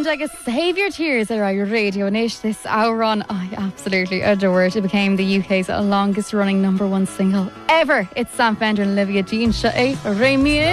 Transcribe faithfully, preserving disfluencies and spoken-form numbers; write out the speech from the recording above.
sound agus Save Your Tears ar your radio and ish this hour on. I absolutely adore it. It became the U K's longest running number one single ever. It's Sam Fender and Olivia Jean Shea Remy.